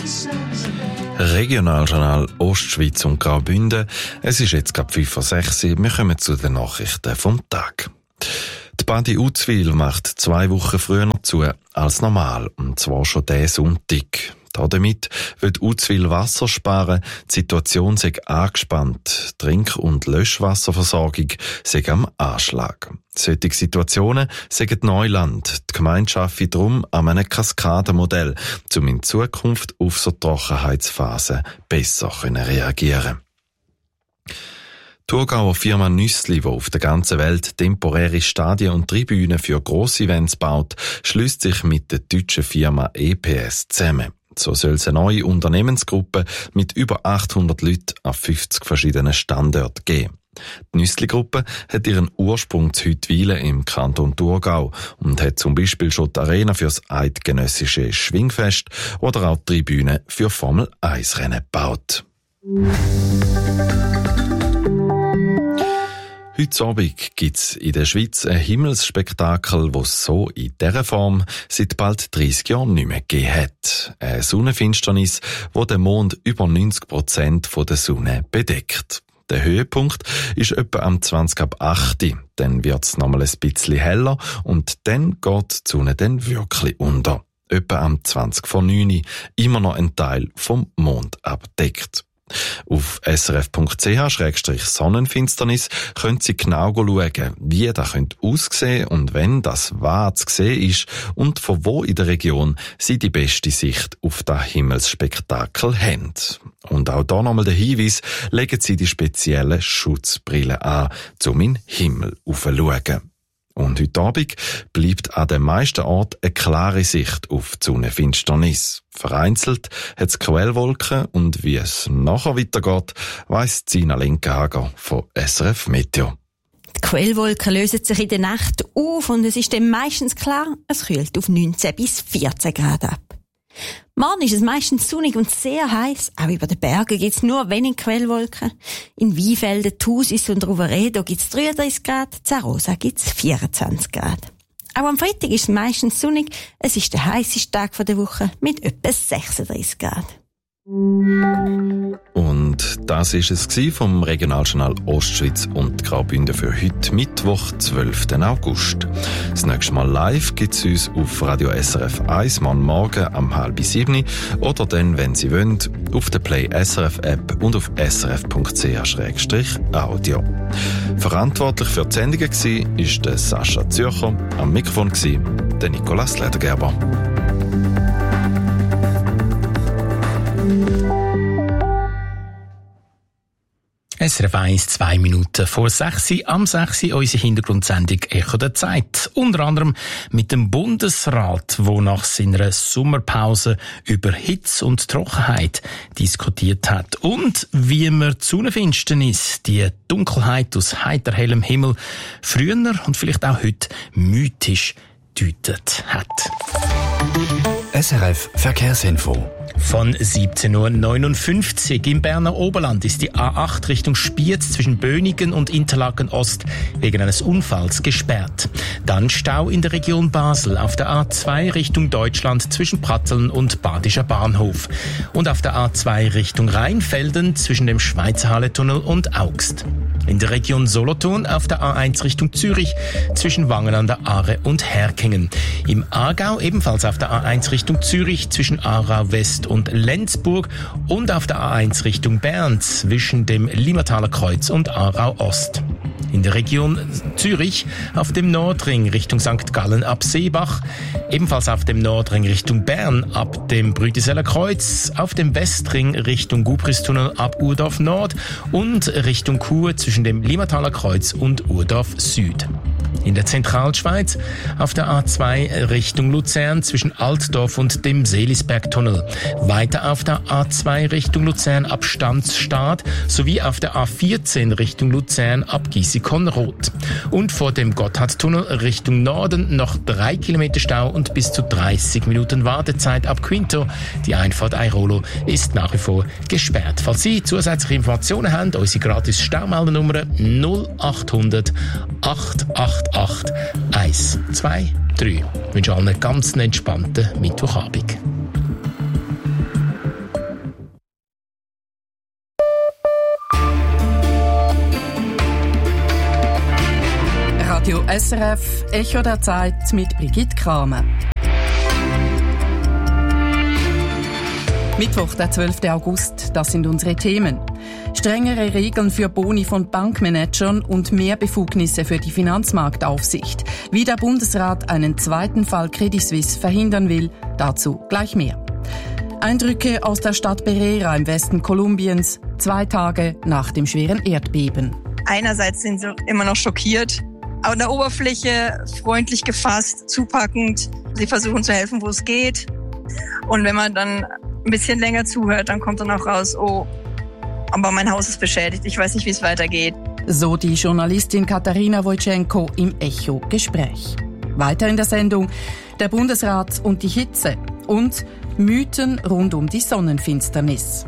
Regionaljournal Ostschweiz und Graubünden. Es ist jetzt gerade 5:06 Uhr. Wir kommen zu den Nachrichten vom Tag. Die Badi Uzwil macht 2 Wochen früher zu als normal, und zwar schon diesen Sonntag. Damit wird Uzwil Wasser sparen, die Situation sei angespannt, die Trink- und Löschwasserversorgung sei am Anschlag. Solche Situationen sagen Neuland. Die Gemeinde arbeitet darum an einem Kaskadenmodell, um in Zukunft auf so Trockenheitsphasen besser reagieren können. Die Thurgauer Firma Nüssli, die auf der ganzen Welt temporäre Stadien und Tribünen für Grossevents baut, schließt sich mit der deutschen Firma EPS zusammen. So soll es eine neue Unternehmensgruppe mit über 800 Leuten an 50 verschiedenen Standorten geben. Die Nüssli-Gruppe hat ihren Ursprung zu Huttwilen im Kanton Thurgau und hat zum Beispiel schon die Arena für das eidgenössische Schwingfest oder auch die Tribüne für Formel-1-Rennen gebaut. Heute Abend gibt's in der Schweiz ein Himmelsspektakel, das es so in dieser Form seit bald 30 Jahren nicht mehr gegeben hat. Eine Sonnenfinsternis, wo der Mond über 90% der Sonne bedeckt. Der Höhepunkt ist etwa am 7:20. Dann wird's nochmal ein bisschen heller und dann geht die Sonne dann wirklich unter. Etwa am 20:09, immer noch ein Teil vom Mond abdeckt. Auf srf.ch/Sonnenfinsternis können Sie genau schauen, wie das aussehen könnte und wenn das wahr zu sehen ist und von wo in der Region Sie die beste Sicht auf das Himmelsspektakel haben. Und auch da nochmal der Hinweis, legen Sie die speziellen Schutzbrillen an, um in den Himmel aufzuschauen. Und heute Abend bleibt an den meisten Orten eine klare Sicht auf die Sonnenfinsternis. Vereinzelt hat es Quellwolken und wie es nachher weitergeht, weiss Zina Lenkenhager von SRF Meteo. Die Quellwolken lösen sich in der Nacht auf und es ist dann meistens klar, es kühlt auf 19 bis 14 Grad ab. Morgen ist es meistens sonnig und sehr heiß. Auch über den Bergen gibt es nur wenig Quellwolken. In Weinfelden, Thusis und Roveredo gibt es 33 Grad, in Zarosa gibt es 24 Grad. Auch am Freitag ist es meistens sonnig. Es ist der heisseste Tag der Woche mit etwa 36 Grad. Und das ist es vom Regionaljournal Ostschweiz und Graubünden für heute Mittwoch, 12. August. Das nächste Mal live gibt es uns auf Radio SRF 1 morgen um 6:30 oder dann, wenn Sie wollen, auf der Play SRF App und auf srf.ch/audio. Verantwortlich für die Sendungen war der Sascha Zürcher, am Mikrofon der Nicolas Ledergerber. SRF 1, 2 Minuten vor 6 Uhr, am 6 Uhr unsere Hintergrundsendung «Echo der Zeit». Unter anderem mit dem Bundesrat, der nach seiner Sommerpause über Hitze und Trockenheit diskutiert hat. Und wie man die Sonnenfinsternis, die Dunkelheit aus heiter hellem Himmel, früher und vielleicht auch heute mythisch deutet hat. SRF Verkehrsinfo. Von 17:59 Uhr im Berner Oberland ist die A8 Richtung Spiez zwischen Bönigen und Interlaken Ost wegen eines Unfalls gesperrt. Dann Stau in der Region Basel auf der A2 Richtung Deutschland zwischen Pratteln und Badischer Bahnhof. Und auf der A2 Richtung Rheinfelden zwischen dem Schweizer Halletunnel und Augst. In der Region Solothurn auf der A1 Richtung Zürich zwischen Wangen an der Aare und Herkingen. Im Aargau ebenfalls auf der A1 Richtung Zürich zwischen Aarau West und Lenzburg und auf der A1 Richtung Bern zwischen dem Limmertaler Kreuz und Aarau Ost. In der Region Zürich auf dem Nordring Richtung St. Gallen ab Seebach, ebenfalls auf dem Nordring Richtung Bern ab dem Brütiseller Kreuz, auf dem Westring Richtung Gubristunnel ab Urdorf Nord und Richtung Chur zwischen dem Limmertaler Kreuz und Urdorf Süd. In der Zentralschweiz auf der A2 Richtung Luzern zwischen Altdorf und dem Seelisbergtunnel. Weiter auf der A2 Richtung Luzern ab Stanzstadt sowie auf der A14 Richtung Luzern ab Giessikon-Roth. Und vor dem Gotthardtunnel Richtung Norden noch 3 Kilometer Stau und bis zu 30 Minuten Wartezeit ab Quinto. Die Einfahrt Airolo ist nach wie vor gesperrt. Falls Sie zusätzliche Informationen haben, unsere gratis Staumeldernummer 0800 888 123. Ich wünsche allen einen ganz entspannten Mittwochabend. SRF Echo der Zeit mit Brigitte Kramer. Mittwoch, der 12. August, das sind unsere Themen. Strengere Regeln für Boni von Bankmanagern und mehr Befugnisse für die Finanzmarktaufsicht. Wie der Bundesrat einen zweiten Fall Credit Suisse verhindern will, dazu gleich mehr. Eindrücke aus der Stadt Pereira im Westen Kolumbiens, 2 Tage nach dem schweren Erdbeben. Einerseits sind sie immer noch schockiert, aber an der Oberfläche freundlich gefasst, zupackend. Sie versuchen zu helfen, wo es geht. Und wenn man dann ein bisschen länger zuhört, dann kommt dann auch raus, oh, aber mein Haus ist beschädigt, ich weiß nicht, wie es weitergeht. So die Journalistin Katarina Wojtschenko im Echo-Gespräch. Weiter in der Sendung der Bundesrat und die Hitze und Mythen rund um die Sonnenfinsternis.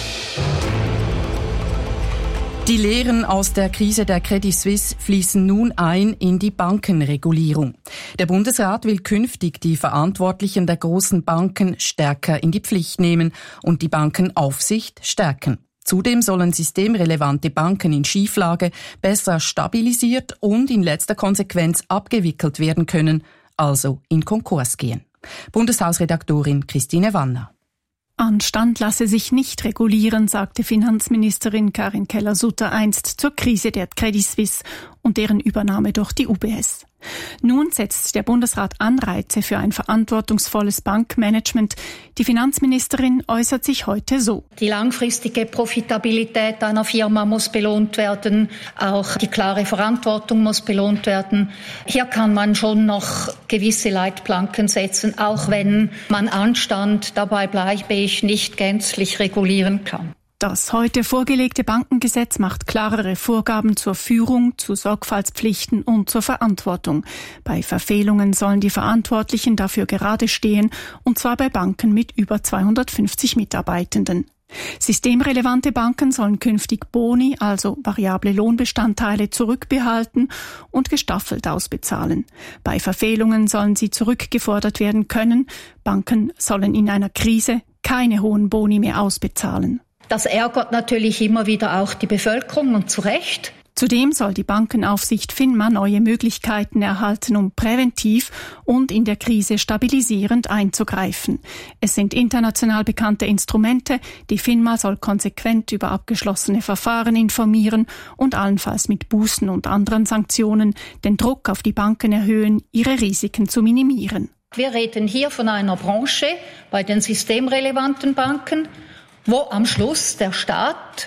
Die Lehren aus der Krise der Credit Suisse fließen nun ein in die Bankenregulierung. Der Bundesrat will künftig die Verantwortlichen der großen Banken stärker in die Pflicht nehmen und die Bankenaufsicht stärken. Zudem sollen systemrelevante Banken in Schieflage besser stabilisiert und in letzter Konsequenz abgewickelt werden können, also in Konkurs gehen. Bundeshausredaktorin Christine Wanner. Anstand lasse sich nicht regulieren, sagte Finanzministerin Karin Keller-Sutter einst zur Krise der Credit Suisse und deren Übernahme durch die UBS. Nun setzt der Bundesrat Anreize für ein verantwortungsvolles Bankmanagement. Die Finanzministerin äußert sich heute so. Die langfristige Profitabilität einer Firma muss belohnt werden. Auch die klare Verantwortung muss belohnt werden. Hier kann man schon noch gewisse Leitplanken setzen, auch wenn man Anstand, dabei bleibe ich, nicht gänzlich regulieren kann. Das heute vorgelegte Bankengesetz macht klarere Vorgaben zur Führung, zu Sorgfaltspflichten und zur Verantwortung. Bei Verfehlungen sollen die Verantwortlichen dafür gerade stehen, und zwar bei Banken mit über 250 Mitarbeitenden. Systemrelevante Banken sollen künftig Boni, also variable Lohnbestandteile, zurückbehalten und gestaffelt ausbezahlen. Bei Verfehlungen sollen sie zurückgefordert werden können. Banken sollen in einer Krise keine hohen Boni mehr ausbezahlen. Das ärgert natürlich immer wieder auch die Bevölkerung und zu Recht. Zudem soll die Bankenaufsicht FINMA neue Möglichkeiten erhalten, um präventiv und in der Krise stabilisierend einzugreifen. Es sind international bekannte Instrumente. Die FINMA soll konsequent über abgeschlossene Verfahren informieren und allenfalls mit Bußen und anderen Sanktionen den Druck auf die Banken erhöhen, ihre Risiken zu minimieren. Wir reden hier von einer Branche bei den systemrelevanten Banken, wo am Schluss der Staat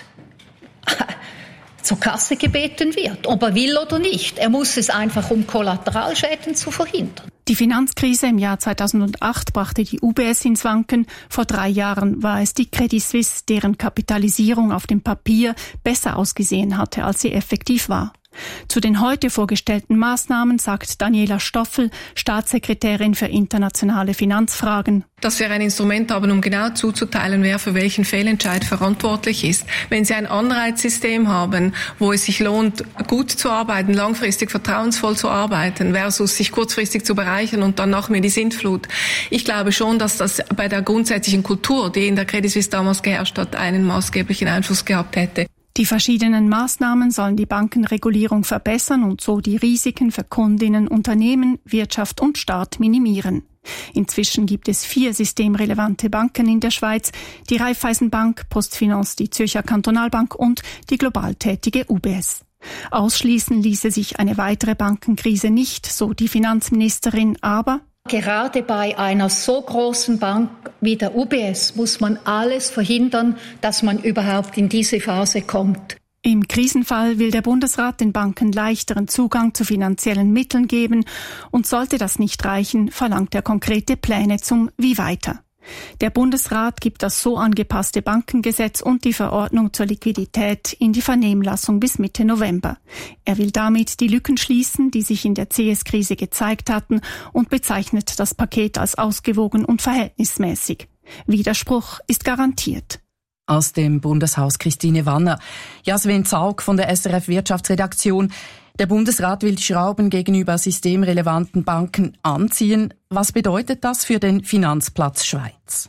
zur Kasse gebeten wird, ob er will oder nicht. Er muss es einfach, um Kollateralschäden zu verhindern. Die Finanzkrise im Jahr 2008 brachte die UBS ins Wanken. Vor 3 Jahren war es die Credit Suisse, deren Kapitalisierung auf dem Papier besser ausgesehen hatte, als sie effektiv war. Zu den heute vorgestellten Maßnahmen sagt Daniela Stoffel, Staatssekretärin für internationale Finanzfragen: Dass wir ein Instrument haben, um genau zuzuteilen, wer für welchen Fehlentscheid verantwortlich ist. Wenn Sie ein Anreizsystem haben, wo es sich lohnt, gut zu arbeiten, langfristig vertrauensvoll zu arbeiten, versus sich kurzfristig zu bereichern und dann nach mir die Sintflut. Ich glaube schon, dass das bei der grundsätzlichen Kultur, die in der Credit Suisse damals geherrscht hat, einen maßgeblichen Einfluss gehabt hätte. Die verschiedenen Maßnahmen sollen die Bankenregulierung verbessern und so die Risiken für Kundinnen, Unternehmen, Wirtschaft und Staat minimieren. Inzwischen gibt es 4 systemrelevante Banken in der Schweiz: die Raiffeisenbank, PostFinance, die Zürcher Kantonalbank und die global tätige UBS. Ausschließen ließe sich eine weitere Bankenkrise nicht, so die Finanzministerin, aber gerade bei einer so großen Bank wie der UBS muss man alles verhindern, dass man überhaupt in diese Phase kommt. Im Krisenfall will der Bundesrat den Banken leichteren Zugang zu finanziellen Mitteln geben, und sollte das nicht reichen, verlangt er konkrete Pläne zum Wie weiter. Der Bundesrat gibt das so angepasste Bankengesetz und die Verordnung zur Liquidität in die Vernehmlassung bis Mitte November. Er will damit die Lücken schließen, die sich in der CS-Krise gezeigt hatten, und bezeichnet das Paket als ausgewogen und verhältnismäßig. Widerspruch ist garantiert. Aus dem Bundeshaus Christine Wanner. Jasmin Zaug von der SRF Wirtschaftsredaktion. Der Bundesrat will die Schrauben gegenüber systemrelevanten Banken anziehen. Was bedeutet das für den Finanzplatz Schweiz?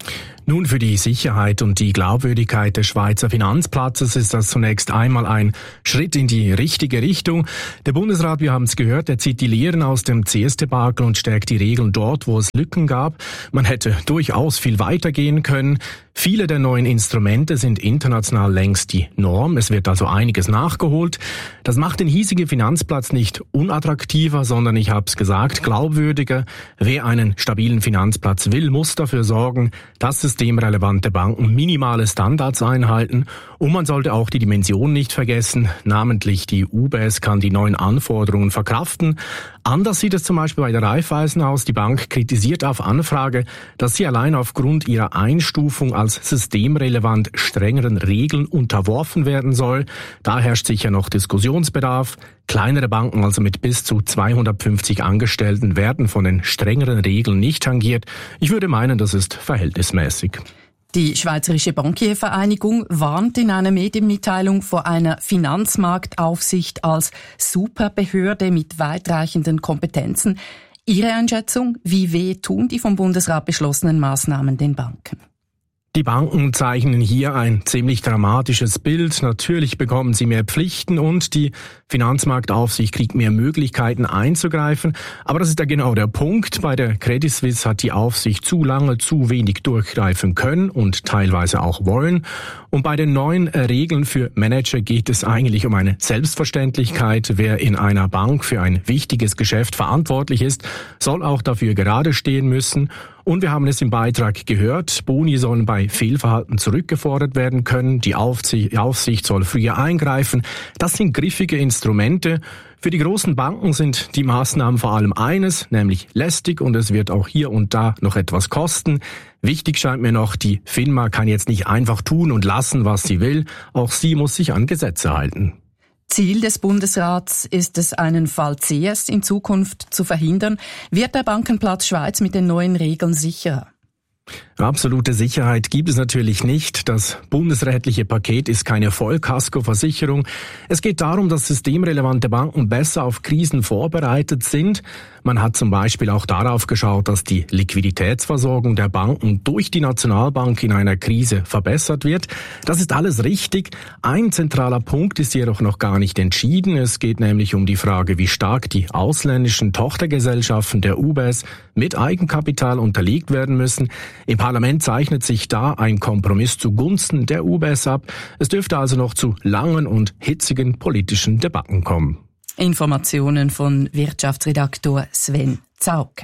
Nun, für die Sicherheit und die Glaubwürdigkeit des Schweizer Finanzplatzes ist das zunächst einmal ein Schritt in die richtige Richtung. Der Bundesrat, wir haben es gehört, der zieht die Lehren aus dem CS-Debakel und stärkt die Regeln dort, wo es Lücken gab. Man hätte durchaus viel weiter gehen können. Viele der neuen Instrumente sind international längst die Norm. Es wird also einiges nachgeholt. Das macht den hiesigen Finanzplatz nicht unattraktiver, sondern, ich habe es gesagt, glaubwürdiger. Wer einen stabilen Finanzplatz will, muss dafür sorgen, dass systemrelevante Banken minimale Standards einhalten. Und man sollte auch die Dimension nicht vergessen. Namentlich die UBS kann die neuen Anforderungen verkraften. Anders sieht es zum Beispiel bei der Raiffeisen aus. Die Bank kritisiert auf Anfrage, dass sie allein aufgrund ihrer Einstufung als systemrelevant strengeren Regeln unterworfen werden soll. Da herrscht sicher noch Diskussionsbedarf. Kleinere Banken, also mit bis zu 250 Angestellten, werden von den strengeren Regeln nicht tangiert. Ich würde meinen, das ist verhältnismäßig. Die Schweizerische Bankiervereinigung warnt in einer Medienmitteilung vor einer Finanzmarktaufsicht als Superbehörde mit weitreichenden Kompetenzen. Ihre Einschätzung, wie weh tun die vom Bundesrat beschlossenen Maßnahmen den Banken? Die Banken zeichnen hier ein ziemlich dramatisches Bild. Natürlich bekommen sie mehr Pflichten und die Finanzmarktaufsicht kriegt mehr Möglichkeiten einzugreifen. Aber das ist ja genau der Punkt. Bei der Credit Suisse hat die Aufsicht zu lange zu wenig durchgreifen können und teilweise auch wollen. Und bei den neuen Regeln für Manager geht es eigentlich um eine Selbstverständlichkeit. Wer in einer Bank für ein wichtiges Geschäft verantwortlich ist, soll auch dafür gerade stehen müssen. Und wir haben es im Beitrag gehört, Boni sollen bei Fehlverhalten zurückgefordert werden können, die Aufsicht soll früher eingreifen. Das sind griffige Instrumente. Für die großen Banken sind die Maßnahmen vor allem eines, nämlich lästig, und es wird auch hier und da noch etwas kosten. Wichtig scheint mir noch, die FINMA kann jetzt nicht einfach tun und lassen, was sie will. Auch sie muss sich an Gesetze halten. Ziel des Bundesrats ist es, einen Fall CS in Zukunft zu verhindern. Wird der Bankenplatz Schweiz mit den neuen Regeln sicherer? Absolute Sicherheit gibt es natürlich nicht. Das bundesrechtliche Paket ist keine Vollkaskoversicherung. Es geht darum, dass systemrelevante Banken besser auf Krisen vorbereitet sind. Man hat zum Beispiel auch darauf geschaut, dass die Liquiditätsversorgung der Banken durch die Nationalbank in einer Krise verbessert wird. Das ist alles richtig. Ein zentraler Punkt ist jedoch noch gar nicht entschieden. Es geht nämlich um die Frage, wie stark die ausländischen Tochtergesellschaften der UBS mit Eigenkapital unterlegt werden müssen. Im Parlament zeichnet sich da ein Kompromiss zugunsten der UBS ab. Es dürfte also noch zu langen und hitzigen politischen Debatten kommen. Informationen von Wirtschaftsredaktor Sven Zaug.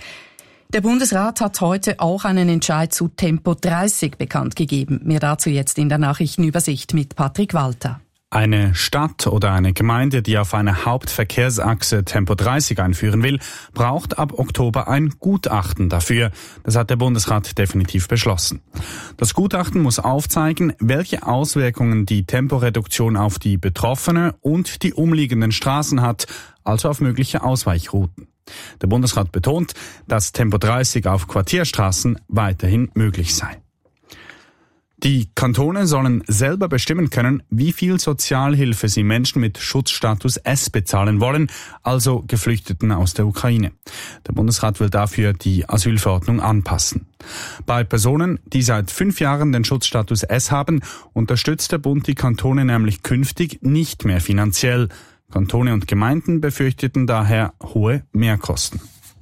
Der Bundesrat hat heute auch einen Entscheid zu Tempo 30 bekannt gegeben. Mehr dazu jetzt in der Nachrichtenübersicht mit Patrick Walter. Eine Stadt oder eine Gemeinde, die auf einer Hauptverkehrsachse Tempo 30 einführen will, braucht ab Oktober ein Gutachten dafür. Das hat der Bundesrat definitiv beschlossen. Das Gutachten muss aufzeigen, welche Auswirkungen die Temporeduktion auf die Betroffene und die umliegenden Straßen hat, also auf mögliche Ausweichrouten. Der Bundesrat betont, dass Tempo 30 auf Quartierstraßen weiterhin möglich sei. Die Kantone sollen selber bestimmen können, wie viel Sozialhilfe sie Menschen mit Schutzstatus S bezahlen wollen, also Geflüchteten aus der Ukraine. Der Bundesrat will dafür die Asylverordnung anpassen. Bei Personen, die seit 5 Jahren den Schutzstatus S haben, unterstützt der Bund die Kantone nämlich künftig nicht mehr finanziell. Kantone und Gemeinden befürchteten daher hohe Mehrkosten.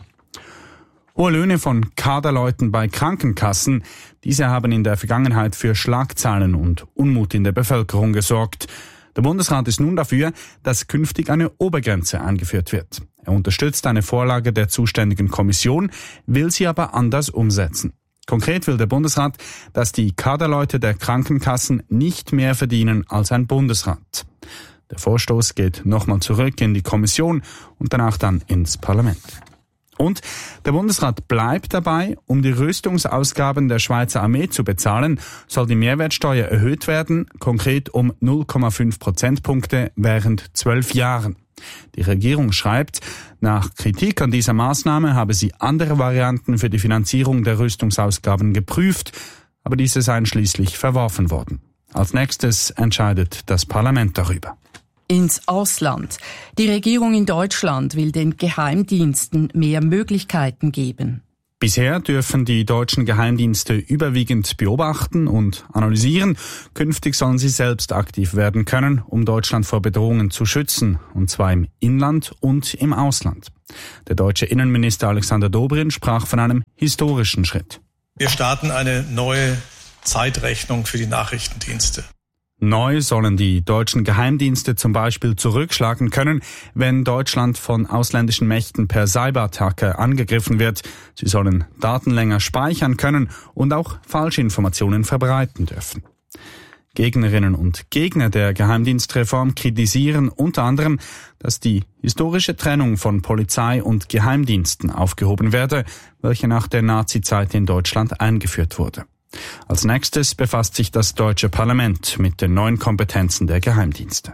Hohe Löhne von Kaderleuten bei Krankenkassen, diese haben in der Vergangenheit für Schlagzeilen und Unmut in der Bevölkerung gesorgt. Der Bundesrat ist nun dafür, dass künftig eine Obergrenze eingeführt wird. Er unterstützt eine Vorlage der zuständigen Kommission, will sie aber anders umsetzen. Konkret will der Bundesrat, dass die Kaderleute der Krankenkassen nicht mehr verdienen als ein Bundesrat. Der Vorstoß geht nochmal zurück in die Kommission und danach dann ins Parlament. Und der Bundesrat bleibt dabei, um die Rüstungsausgaben der Schweizer Armee zu bezahlen, soll die Mehrwertsteuer erhöht werden, konkret um 0,5 Prozentpunkte während 12 Jahren. Die Regierung schreibt, nach Kritik an dieser Maßnahme habe sie andere Varianten für die Finanzierung der Rüstungsausgaben geprüft, aber diese seien schließlich verworfen worden. Als nächstes entscheidet das Parlament darüber. Ins Ausland. Die Regierung in Deutschland will den Geheimdiensten mehr Möglichkeiten geben. Bisher dürfen die deutschen Geheimdienste überwiegend beobachten und analysieren. Künftig sollen sie selbst aktiv werden können, um Deutschland vor Bedrohungen zu schützen, und zwar im Inland und im Ausland. Der deutsche Innenminister Alexander Dobrindt sprach von einem historischen Schritt. Wir starten eine neue Zeitrechnung für die Nachrichtendienste. Neu sollen die deutschen Geheimdienste zum Beispiel zurückschlagen können, wenn Deutschland von ausländischen Mächten per Cyberattacke angegriffen wird. Sie sollen Daten länger speichern können und auch Falschinformationen verbreiten dürfen. Gegnerinnen und Gegner der Geheimdienstreform kritisieren unter anderem, dass die historische Trennung von Polizei und Geheimdiensten aufgehoben werde, welche nach der Nazizeit in Deutschland eingeführt wurde. Als nächstes befasst sich das deutsche Parlament mit den neuen Kompetenzen der Geheimdienste.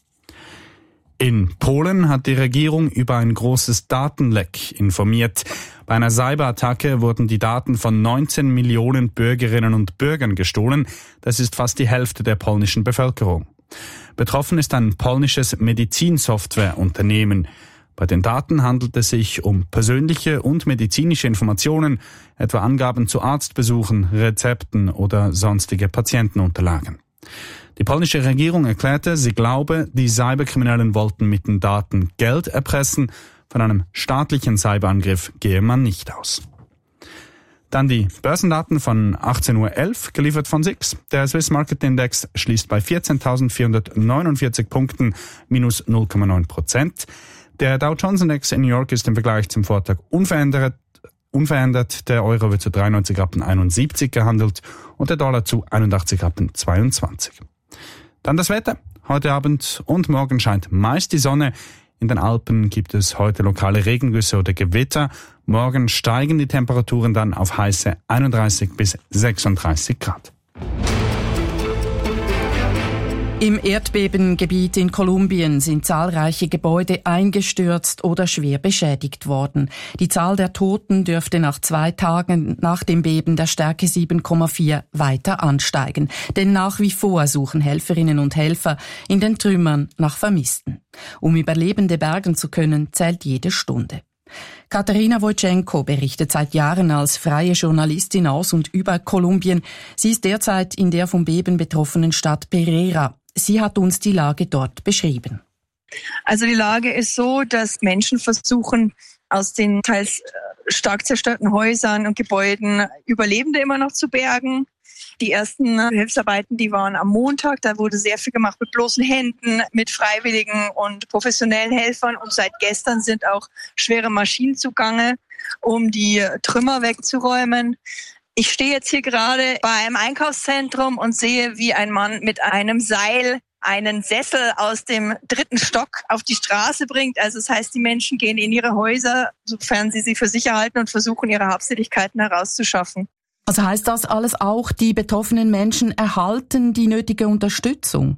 In Polen hat die Regierung über ein großes Datenleck informiert. Bei einer Cyberattacke wurden die Daten von 19 Millionen Bürgerinnen und Bürgern gestohlen. Das ist fast die Hälfte der polnischen Bevölkerung. Betroffen ist ein polnisches Medizinsoftwareunternehmen. Bei den Daten handelt es sich um persönliche und medizinische Informationen, etwa Angaben zu Arztbesuchen, Rezepten oder sonstige Patientenunterlagen. Die polnische Regierung erklärte, sie glaube, die Cyberkriminellen wollten mit den Daten Geld erpressen. Von einem staatlichen Cyberangriff gehe man nicht aus. Dann die Börsendaten von 18.11 Uhr, geliefert von SIX. Der Swiss Market Index schließt bei 14.449 Punkten, minus 0,9%. Der Dow Jones Index in New York ist im Vergleich zum Vortag unverändert. Der Euro wird zu 93,71 gehandelt und der Dollar zu 81,22. Dann das Wetter. Heute Abend und morgen scheint meist die Sonne. In den Alpen gibt es heute lokale Regengüsse oder Gewitter. Morgen steigen die Temperaturen dann auf heiße 31 bis 36 Grad. Im Erdbebengebiet in Kolumbien sind zahlreiche Gebäude eingestürzt oder schwer beschädigt worden. Die Zahl der Toten dürfte nach 2 Tagen nach dem Beben der Stärke 7,4 weiter ansteigen. Denn nach wie vor suchen Helferinnen und Helfer in den Trümmern nach Vermissten. Um Überlebende bergen zu können, zählt jede Stunde. Katerina Wojtschenko berichtet seit Jahren als freie Journalistin aus und über Kolumbien. Sie ist derzeit in der vom Beben betroffenen Stadt Pereira. Sie hat uns die Lage dort beschrieben. Also die Lage ist so, dass Menschen versuchen, aus den teils stark zerstörten Häusern und Gebäuden Überlebende immer noch zu bergen. Die ersten Hilfsarbeiten, die waren am Montag. Da wurde sehr viel gemacht mit bloßen Händen, mit freiwilligen und professionellen Helfern. Und seit gestern sind auch schwere Maschinen zugange, um die Trümmer wegzuräumen. Ich stehe jetzt hier gerade bei einem Einkaufszentrum und sehe, wie ein Mann mit einem Seil einen Sessel aus dem 3. Stock auf die Straße bringt. Also das heißt, die Menschen gehen in ihre Häuser, sofern sie für sicher halten, und versuchen, ihre Habseligkeiten herauszuschaffen. Also heißt das alles auch, die betroffenen Menschen erhalten die nötige Unterstützung?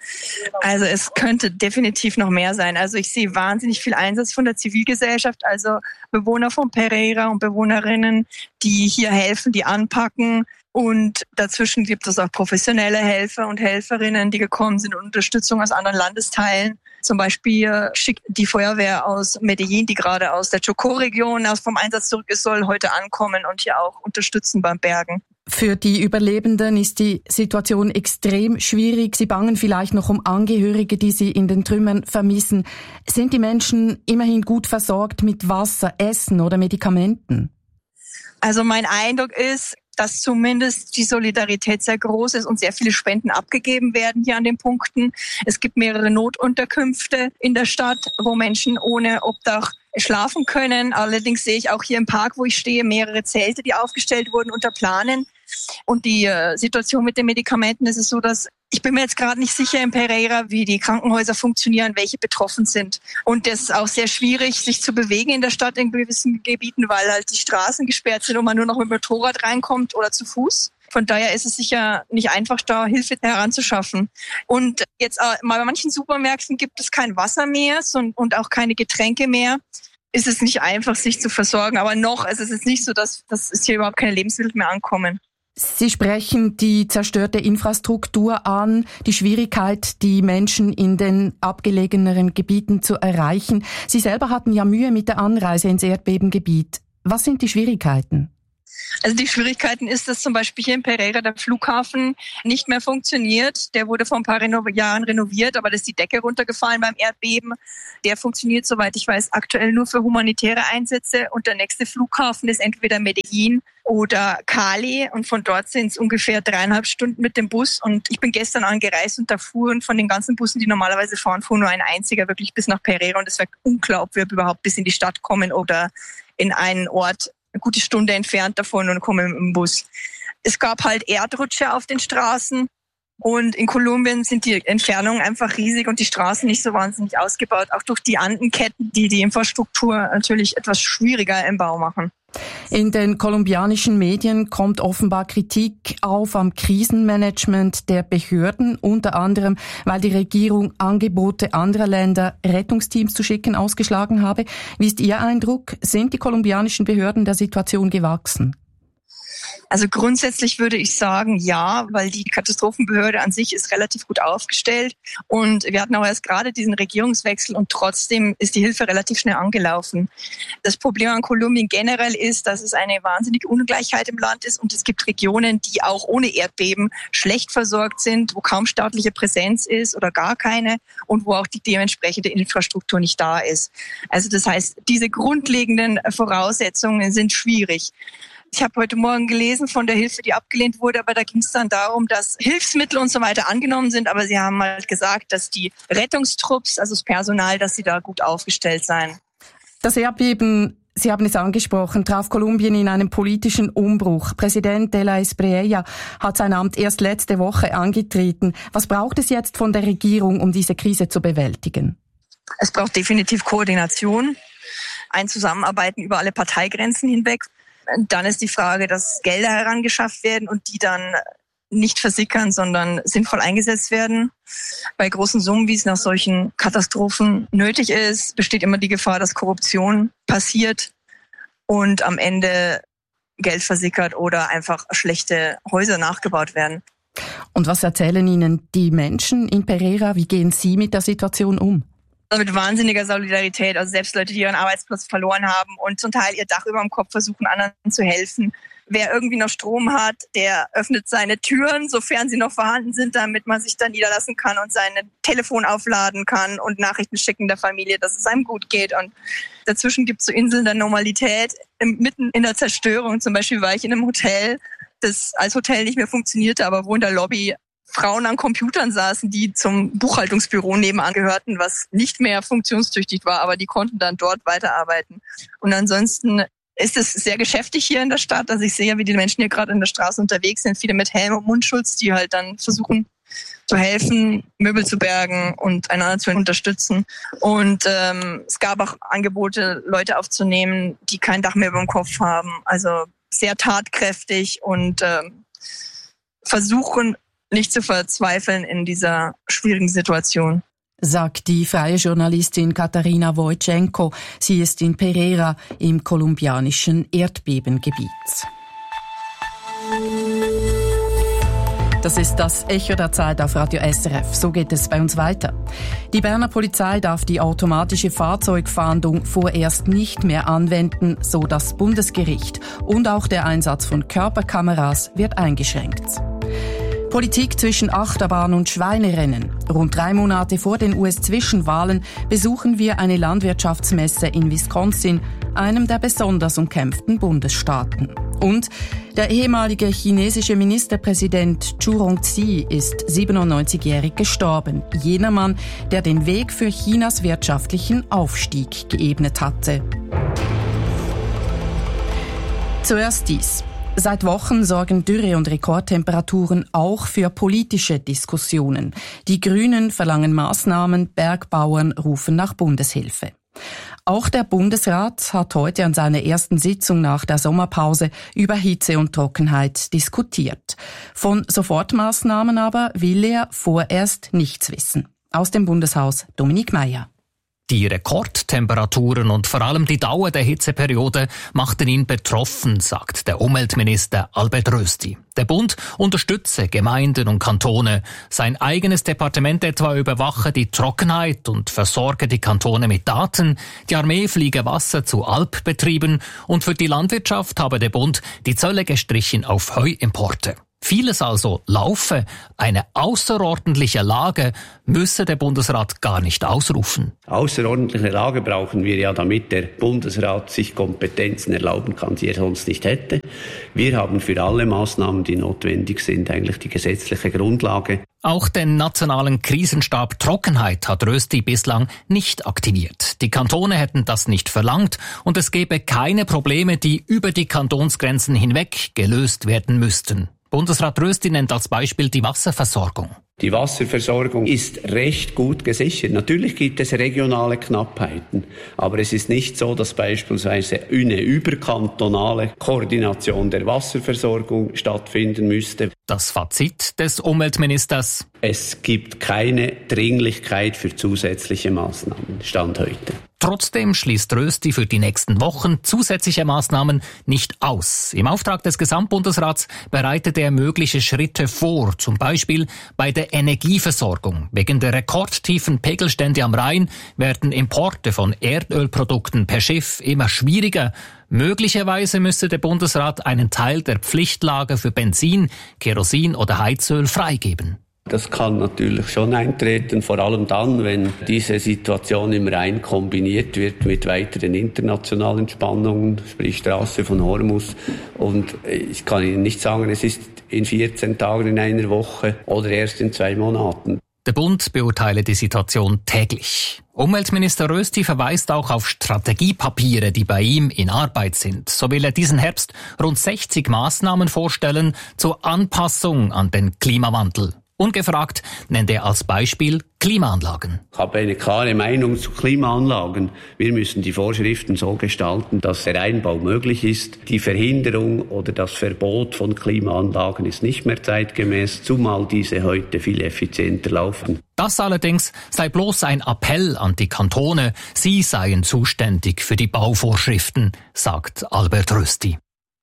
Also es könnte definitiv noch mehr sein. Also ich sehe wahnsinnig viel Einsatz von der Zivilgesellschaft, also Bewohner von Pereira und Bewohnerinnen, die hier helfen, die anpacken. Und dazwischen gibt es auch professionelle Helfer und Helferinnen, die gekommen sind und Unterstützung aus anderen Landesteilen. Zum Beispiel schickt die Feuerwehr aus Medellin, die gerade aus der Chocó-Region vom Einsatz zurück ist, soll heute ankommen und hier auch unterstützen beim Bergen. Für die Überlebenden ist die Situation extrem schwierig. Sie bangen vielleicht noch um Angehörige, die sie in den Trümmern vermissen. Sind die Menschen immerhin gut versorgt mit Wasser, Essen oder Medikamenten? Also mein Eindruck ist, dass zumindest die Solidarität sehr groß ist und sehr viele Spenden abgegeben werden hier an den Punkten. Es gibt mehrere Notunterkünfte in der Stadt, wo Menschen ohne Obdach schlafen können. Allerdings sehe ich auch hier im Park, wo ich stehe, mehrere Zelte, die aufgestellt wurden unter Planen. Und die Situation mit den Medikamenten ist es so, dass ich bin mir jetzt gerade nicht sicher in Pereira, wie die Krankenhäuser funktionieren, welche betroffen sind. Und das ist auch sehr schwierig, sich zu bewegen in der Stadt in gewissen Gebieten, weil halt die Straßen gesperrt sind und man nur noch mit dem Motorrad reinkommt oder zu Fuß. Von daher ist es sicher nicht einfach, da Hilfe heranzuschaffen. Und jetzt mal bei manchen Supermärkten gibt es kein Wasser mehr und auch keine Getränke mehr. Ist es nicht einfach, sich zu versorgen. Aber noch ist es jetzt nicht so, dass es hier überhaupt keine Lebensmittel mehr ankommen. Sie sprechen die zerstörte Infrastruktur an, die Schwierigkeit, die Menschen in den abgelegeneren Gebieten zu erreichen. Sie selber hatten ja Mühe mit der Anreise ins Erdbebengebiet. Was sind die Schwierigkeiten? Also die Schwierigkeiten ist, dass zum Beispiel hier in Pereira der Flughafen nicht mehr funktioniert. Der wurde vor ein paar Jahren renoviert, aber da ist die Decke runtergefallen beim Erdbeben. Der funktioniert, soweit ich weiß, aktuell nur für humanitäre Einsätze. Und der nächste Flughafen ist entweder Medellin oder Cali. Und von dort sind es ungefähr 3,5 Stunden mit dem Bus. Und ich bin gestern angereist und da fuhren von den ganzen Bussen, die normalerweise fahren, fuhr nur ein einziger wirklich bis nach Pereira. Und es wäre unglaublich, ob wir überhaupt bis in die Stadt kommen oder in einen Ort eine gute Stunde entfernt davon und komme im Bus. Es gab halt Erdrutsche auf den Straßen und in Kolumbien sind die Entfernungen einfach riesig und die Straßen nicht so wahnsinnig ausgebaut, auch durch die Andenketten, die die Infrastruktur natürlich etwas schwieriger im Bau machen. In den kolumbianischen Medien kommt offenbar Kritik auf am Krisenmanagement der Behörden, unter anderem, weil die Regierung Angebote anderer Länder, Rettungsteams zu schicken, ausgeschlagen habe. Wie ist Ihr Eindruck? Sind die kolumbianischen Behörden der Situation gewachsen? Also grundsätzlich würde ich sagen, ja, weil die Katastrophenbehörde an sich ist relativ gut aufgestellt und wir hatten auch erst gerade diesen Regierungswechsel und trotzdem ist die Hilfe relativ schnell angelaufen. Das Problem an Kolumbien generell ist, dass es eine wahnsinnige Ungleichheit im Land ist und es gibt Regionen, die auch ohne Erdbeben schlecht versorgt sind, wo kaum staatliche Präsenz ist oder gar keine und wo auch die dementsprechende Infrastruktur nicht da ist. Also das heißt, diese grundlegenden Voraussetzungen sind schwierig. Ich habe heute Morgen gelesen von der Hilfe, die abgelehnt wurde, aber da ging es dann darum, dass Hilfsmittel und so weiter angenommen sind, aber sie haben halt gesagt, dass die Rettungstrupps, also das Personal, dass sie da gut aufgestellt seien. Das Erdbeben, Sie haben es angesprochen, traf Kolumbien in einem politischen Umbruch. Präsident de la Espriella hat sein Amt erst letzte Woche angetreten. Was braucht es jetzt von der Regierung, um diese Krise zu bewältigen? Es braucht definitiv Koordination, ein Zusammenarbeiten über alle Parteigrenzen hinweg. Dann ist die Frage, dass Gelder herangeschafft werden und die dann nicht versickern, sondern sinnvoll eingesetzt werden. Bei großen Summen, wie es nach solchen Katastrophen nötig ist, besteht immer die Gefahr, dass Korruption passiert und am Ende Geld versickert oder einfach schlechte Häuser nachgebaut werden. Und was erzählen Ihnen die Menschen in Pereira? Wie gehen Sie mit der Situation um? Mit wahnsinniger Solidarität, also selbst Leute, die ihren Arbeitsplatz verloren haben und zum Teil ihr Dach über dem Kopf versuchen, anderen zu helfen. Wer irgendwie noch Strom hat, der öffnet seine Türen, sofern sie noch vorhanden sind, damit man sich da niederlassen kann und sein Telefon aufladen kann und Nachrichten schicken der Familie, dass es einem gut geht. Und dazwischen gibt es so Inseln der Normalität, mitten in der Zerstörung. Zum Beispiel war ich in einem Hotel, das als Hotel nicht mehr funktionierte, aber wo in der Lobby Frauen an Computern saßen, die zum Buchhaltungsbüro nebenan gehörten, was nicht mehr funktionstüchtig war, aber die konnten dann dort weiterarbeiten. Und ansonsten ist es sehr geschäftig hier in der Stadt. Also ich sehe ja, wie die Menschen hier gerade in der Straße unterwegs sind, viele mit Helm und Mundschutz, die halt dann versuchen zu helfen, Möbel zu bergen und einander zu unterstützen. Und es gab auch Angebote, Leute aufzunehmen, die kein Dach mehr über dem Kopf haben. Also sehr tatkräftig und versuchen, nicht zu verzweifeln in dieser schwierigen Situation. Sagt die freie Journalistin Katarina Wojtschenko. Sie ist in Pereira im kolumbianischen Erdbebengebiet. Das ist das Echo der Zeit auf Radio SRF. So geht es bei uns weiter. Die Berner Polizei darf die automatische Fahrzeugfahndung vorerst nicht mehr anwenden, so das Bundesgericht. Und auch der Einsatz von Körperkameras wird eingeschränkt. Politik zwischen Achterbahn und Schweinerennen. Rund 3 Monate vor den US-Zwischenwahlen besuchen wir eine Landwirtschaftsmesse in Wisconsin, einem der besonders umkämpften Bundesstaaten. Und der ehemalige chinesische Ministerpräsident Zhu Rongzi ist 97-jährig gestorben. Jener Mann, der den Weg für Chinas wirtschaftlichen Aufstieg geebnet hatte. Zuerst dies. Seit Wochen sorgen Dürre und Rekordtemperaturen auch für politische Diskussionen. Die Grünen verlangen Maßnahmen, Bergbauern rufen nach Bundeshilfe. Auch der Bundesrat hat heute an seiner ersten Sitzung nach der Sommerpause über Hitze und Trockenheit diskutiert. Von Sofortmaßnahmen aber will er vorerst nichts wissen. Aus dem Bundeshaus Dominik Meier. Die Rekordtemperaturen und vor allem die Dauer der Hitzeperiode machten ihn betroffen, sagt der Umweltminister Albert Rösti. Der Bund unterstütze Gemeinden und Kantone. Sein eigenes Departement etwa überwache die Trockenheit und versorge die Kantone mit Daten. Die Armee fliege Wasser zu Alpbetrieben und für die Landwirtschaft habe der Bund die Zölle gestrichen auf Heuimporte. Vieles also laufe. Eine außerordentliche Lage müsse der Bundesrat gar nicht ausrufen. Außerordentliche Lage brauchen wir ja, damit der Bundesrat sich Kompetenzen erlauben kann, die er sonst nicht hätte. Wir haben für alle Maßnahmen, die notwendig sind, eigentlich die gesetzliche Grundlage. Auch den nationalen Krisenstab Trockenheit hat Rösti bislang nicht aktiviert. Die Kantone hätten das nicht verlangt und es gäbe keine Probleme, die über die Kantonsgrenzen hinweg gelöst werden müssten. Bundesrat Rösti nennt als Beispiel die Wasserversorgung. Die Wasserversorgung ist recht gut gesichert. Natürlich gibt es regionale Knappheiten, aber es ist nicht so, dass beispielsweise eine überkantonale Koordination der Wasserversorgung stattfinden müsste. Das Fazit des Umweltministers: Es gibt keine Dringlichkeit für zusätzliche Maßnahmen, Stand heute. Trotzdem schließt Rösti für die nächsten Wochen zusätzliche Maßnahmen nicht aus. Im Auftrag des Gesamtbundesrats bereitet er mögliche Schritte vor, zum Beispiel bei der Energieversorgung. Wegen der rekordtiefen Pegelstände am Rhein werden Importe von Erdölprodukten per Schiff immer schwieriger. Möglicherweise müsste der Bundesrat einen Teil der Pflichtlage für Benzin, Kerosin oder Heizöl freigeben. Das kann natürlich schon eintreten, vor allem dann, wenn diese Situation im Rhein kombiniert wird mit weiteren internationalen Spannungen, sprich Straße von Hormuz. Und ich kann Ihnen nicht sagen, es ist in 14 Tagen, in einer Woche oder erst in 2 Monaten. Der Bund beurteile die Situation täglich. Umweltminister Rösti verweist auch auf Strategiepapiere, die bei ihm in Arbeit sind. So will er diesen Herbst rund 60 Maßnahmen vorstellen zur Anpassung an den Klimawandel. Ungefragt nennt er als Beispiel Klimaanlagen. Ich habe eine klare Meinung zu Klimaanlagen. Wir müssen die Vorschriften so gestalten, dass der Einbau möglich ist. Die Verhinderung oder das Verbot von Klimaanlagen ist nicht mehr zeitgemäß, zumal diese heute viel effizienter laufen. Das allerdings sei bloß ein Appell an die Kantone. Sie seien zuständig für die Bauvorschriften, sagt Albert Rösti.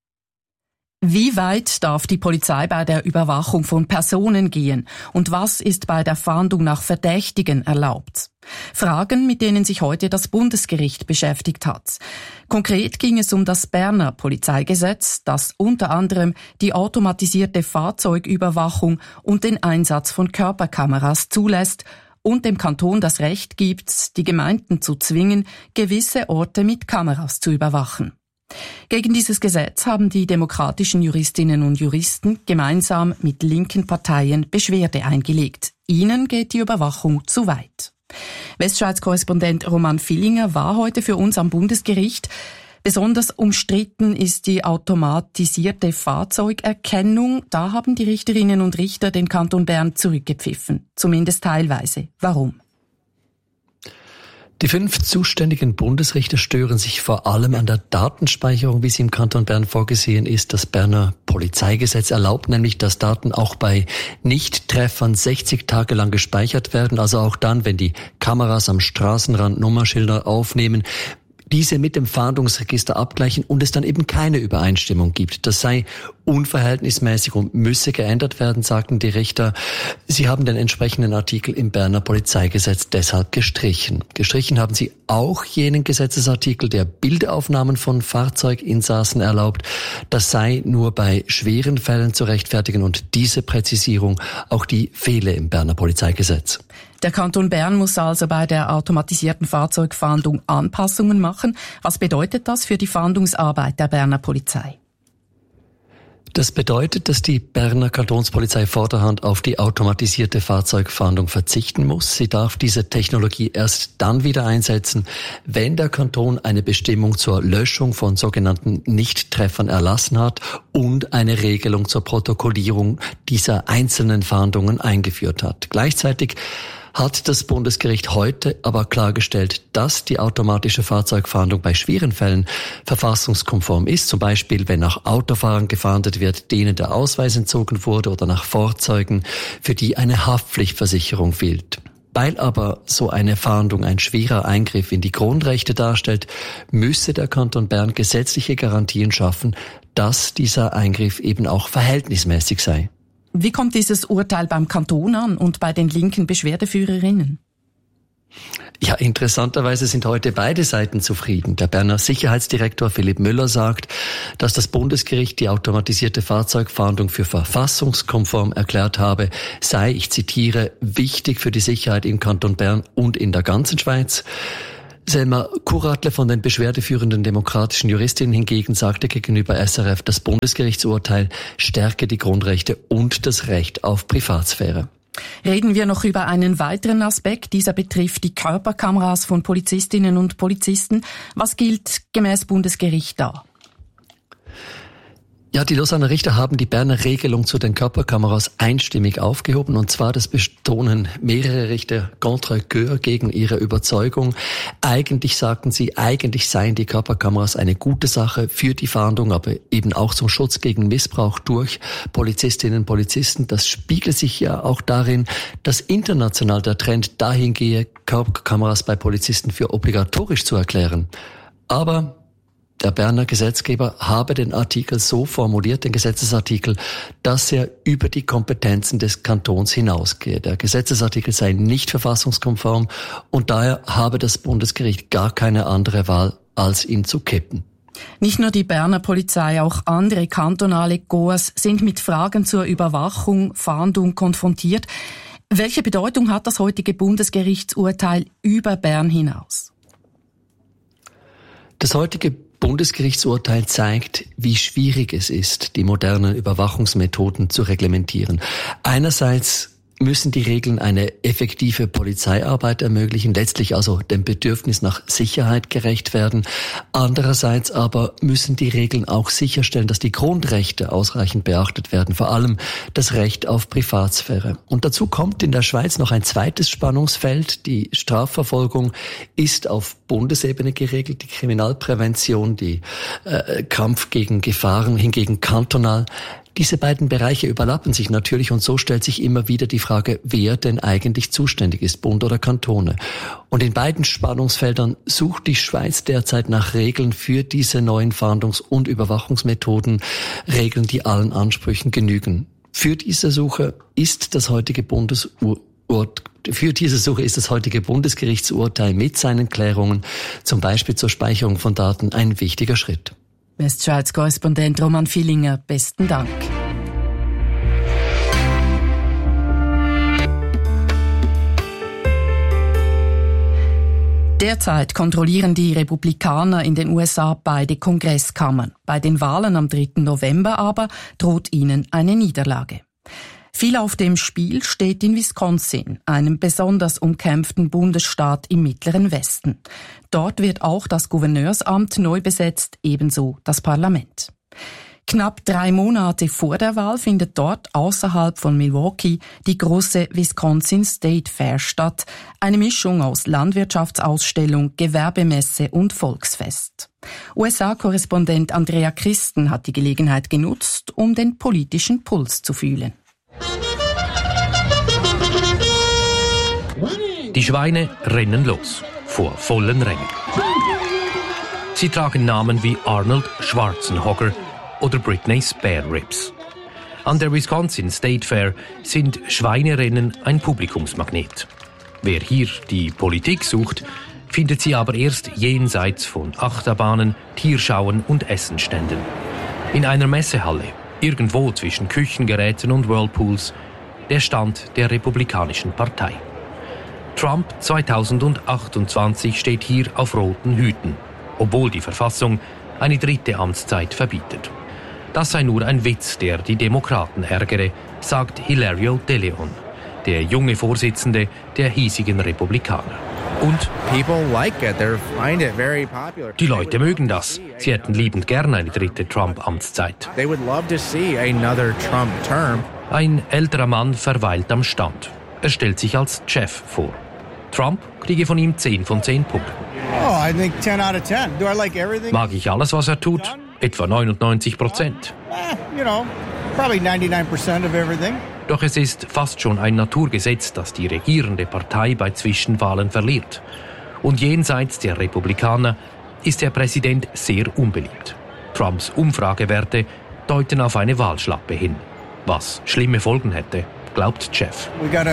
Wie weit darf die Polizei bei der Überwachung von Personen gehen und was ist bei der Fahndung nach Verdächtigen erlaubt? Fragen, mit denen sich heute das Bundesgericht beschäftigt hat. Konkret ging es um das Berner Polizeigesetz, das unter anderem die automatisierte Fahrzeugüberwachung und den Einsatz von Körperkameras zulässt und dem Kanton das Recht gibt, die Gemeinden zu zwingen, gewisse Orte mit Kameras zu überwachen. Gegen dieses Gesetz haben die demokratischen Juristinnen und Juristen gemeinsam mit linken Parteien Beschwerde eingelegt. Ihnen geht die Überwachung zu weit. Westschweiz-Korrespondent Roman Villinger war heute für uns am Bundesgericht. Besonders umstritten ist die automatisierte Fahrzeugerkennung. Da haben die Richterinnen und Richter den Kanton Bern zurückgepfiffen. Zumindest teilweise. Warum? Die 5 zuständigen Bundesrichter stören sich vor allem an der Datenspeicherung, wie sie im Kanton Bern vorgesehen ist. Das Berner Polizeigesetz erlaubt nämlich, dass Daten auch bei Nichttreffern 60 Tage lang gespeichert werden, also auch dann, wenn die Kameras am Straßenrand Nummerschilder aufnehmen, diese mit dem Fahndungsregister abgleichen und es dann eben keine Übereinstimmung gibt. Das sei unverhältnismäßig und müsse geändert werden, sagten die Richter. Sie haben den entsprechenden Artikel im Berner Polizeigesetz deshalb gestrichen. Gestrichen haben sie auch jenen Gesetzesartikel, der Bildaufnahmen von Fahrzeuginsassen erlaubt. Das sei nur bei schweren Fällen zu rechtfertigen und diese Präzisierung auch die fehle im Berner Polizeigesetz. Der Kanton Bern muss also bei der automatisierten Fahrzeugfahndung Anpassungen machen. Was bedeutet das für die Fahndungsarbeit der Berner Polizei? Das bedeutet, dass die Berner Kantonspolizei vorderhand auf die automatisierte Fahrzeugfahndung verzichten muss. Sie darf diese Technologie erst dann wieder einsetzen, wenn der Kanton eine Bestimmung zur Löschung von sogenannten Nichttreffern erlassen hat und eine Regelung zur Protokollierung dieser einzelnen Fahndungen eingeführt hat. Gleichzeitig hat das Bundesgericht heute aber klargestellt, dass die automatische Fahrzeugfahndung bei schweren Fällen verfassungskonform ist. Zum Beispiel, wenn nach Autofahrern gefahndet wird, denen der Ausweis entzogen wurde oder nach Fahrzeugen, für die eine Haftpflichtversicherung fehlt. Weil aber so eine Fahndung ein schwerer Eingriff in die Grundrechte darstellt, müsse der Kanton Bern gesetzliche Garantien schaffen, dass dieser Eingriff eben auch verhältnismäßig sei. Wie kommt dieses Urteil beim Kanton an und bei den linken Beschwerdeführerinnen? Ja, interessanterweise sind heute beide Seiten zufrieden. Der Berner Sicherheitsdirektor Philipp Müller sagt, dass das Bundesgericht die automatisierte Fahrzeugfahndung für verfassungskonform erklärt habe, sei, ich zitiere, wichtig für die Sicherheit im Kanton Bern und in der ganzen Schweiz. Selma Kuratler von den beschwerdeführenden demokratischen Juristinnen hingegen sagte gegenüber SRF, das Bundesgerichtsurteil stärke die Grundrechte und das Recht auf Privatsphäre. Reden wir noch über einen weiteren Aspekt. Dieser betrifft die Körperkameras von Polizistinnen und Polizisten. Was gilt gemäß Bundesgericht da? Ja, die Lausanner Richter haben die Berner Regelung zu den Körperkameras einstimmig aufgehoben. Und zwar, das betonen mehrere Richter contre cœur gegen ihre Überzeugung. Eigentlich sagten sie, eigentlich seien die Körperkameras eine gute Sache für die Fahndung, aber eben auch zum Schutz gegen Missbrauch durch Polizistinnen und Polizisten. Das spiegelt sich ja auch darin, dass international der Trend dahin gehe, Körperkameras bei Polizisten für obligatorisch zu erklären. Aber der Berner Gesetzgeber habe den Artikel so formuliert, den Gesetzesartikel, dass er über die Kompetenzen des Kantons hinausgehe. Der Gesetzesartikel sei nicht verfassungskonform und daher habe das Bundesgericht gar keine andere Wahl, als ihn zu kippen. Nicht nur die Berner Polizei, auch andere kantonale Goas sind mit Fragen zur Überwachung, Fahndung konfrontiert. Welche Bedeutung hat das heutige Bundesgerichtsurteil über Bern hinaus? Das heutige Bundesgerichtsurteil zeigt, wie schwierig es ist, die modernen Überwachungsmethoden zu reglementieren. Einerseits müssen die Regeln eine effektive Polizeiarbeit ermöglichen, letztlich also dem Bedürfnis nach Sicherheit gerecht werden. Andererseits aber müssen die Regeln auch sicherstellen, dass die Grundrechte ausreichend beachtet werden, vor allem das Recht auf Privatsphäre. Und dazu kommt in der Schweiz noch ein zweites Spannungsfeld. Die Strafverfolgung ist auf Bundesebene geregelt, die Kriminalprävention, die Kampf gegen Gefahren hingegen kantonal. Diese beiden Bereiche überlappen sich natürlich und so stellt sich immer wieder die Frage, wer denn eigentlich zuständig ist, Bund oder Kantone. Und in beiden Spannungsfeldern sucht die Schweiz derzeit nach Regeln für diese neuen Fahndungs- und Überwachungsmethoden, Regeln, die allen Ansprüchen genügen. Für diese Suche ist das heutige Bundesgerichtsurteil mit seinen Klärungen, zum Beispiel zur Speicherung von Daten, ein wichtiger Schritt. Westschweiz-Korrespondent Roman Villinger, besten Dank. Derzeit kontrollieren die Republikaner in den USA beide Kongresskammern. Bei den Wahlen am 3. November aber droht ihnen eine Niederlage. Viel auf dem Spiel steht in Wisconsin, einem besonders umkämpften Bundesstaat im Mittleren Westen. Dort wird auch das Gouverneursamt neu besetzt, ebenso das Parlament. Knapp 3 Monate vor der Wahl findet dort außerhalb von Milwaukee die große Wisconsin State Fair statt, eine Mischung aus Landwirtschaftsausstellung, Gewerbemesse und Volksfest. USA-Korrespondent Andrea Christen hat die Gelegenheit genutzt, um den politischen Puls zu fühlen. Die Schweine rennen los, vor vollen Rängen. Sie tragen Namen wie Arnold Schwarzenegger oder Britney Spare Ribs. An der Wisconsin State Fair sind Schweinerennen ein Publikumsmagnet. Wer hier die Politik sucht, findet sie aber erst jenseits von Achterbahnen, Tierschauen und Essenständen. In einer Messehalle, irgendwo zwischen Küchengeräten und Whirlpools, der Stand der Republikanischen Partei. Trump 2028 steht hier auf roten Hüten, obwohl die Verfassung eine 3. Amtszeit verbietet. Das sei nur ein Witz, der die Demokraten ärgere, sagt Hilario De Leon, der junge Vorsitzende der hiesigen Republikaner. Und die Leute mögen das. Sie hätten liebend gern eine 3. Trump-Amtszeit. Ein älterer Mann verweilt am Stand. Er stellt sich als Chef vor. Trump kriege von ihm 10 von 10 Punkten. Mag ich alles, was er tut? Etwa 99%. Doch es ist fast schon ein Naturgesetz, dass die regierende Partei bei Zwischenwahlen verliert. Und jenseits der Republikaner ist der Präsident sehr unbeliebt. Trumps Umfragewerte deuten auf eine Wahlschlappe hin, was schlimme Folgen hätte, glaubt Jeff.